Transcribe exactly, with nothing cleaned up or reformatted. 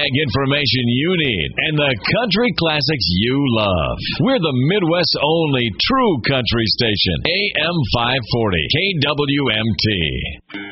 ag information you need and the country classics you love. We're the Midwest's only true country station. A M five forty, K W M T.